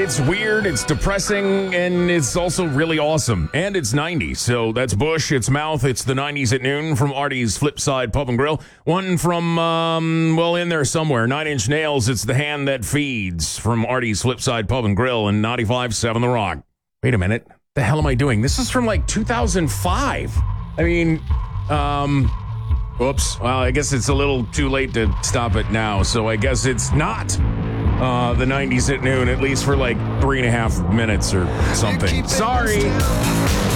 It's weird, it's depressing, and it's also really awesome. And it's 90s. So that's Bush, it's Mouth, it's the 90s at noon from Artie's Flipside Pub and Grill. One from, in there somewhere, 9 Inch Nails, it's The Hand That Feeds from Artie's Flipside Pub and Grill and 95.7 The Rock. Wait a minute. The hell am I doing? This is from like 2005. I mean, oops. Well, I guess it's a little too late to stop it now. So I guess it's not the 90s at noon, at least for like 3.5 minutes or something. Sorry.